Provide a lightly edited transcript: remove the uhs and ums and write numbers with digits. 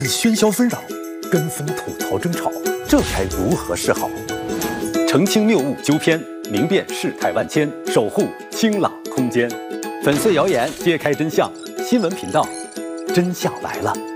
喧嚣纷扰，跟风吐槽争吵，这该如何是好？澄清谬误纠偏，明辨事态万千，守护清朗空间，粉碎谣言，揭开真相。新闻频道，真相来了。